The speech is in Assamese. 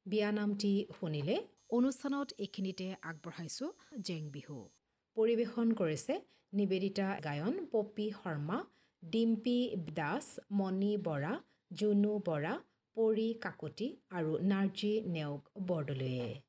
বিয়ানামটি শুনিলে অনুষ্ঠানত এইখিনিতে আগবঢ়াইছোঁ জেং বিহু পৰিৱেশন কৰিছে নিবেদিতা গায়ন পপি শৰ্মা ডিম্পী দাস মণি বৰা জুনু বৰা পৰি কাকতি আৰু নাৰ্জী নেওগ বৰদলৈয়ে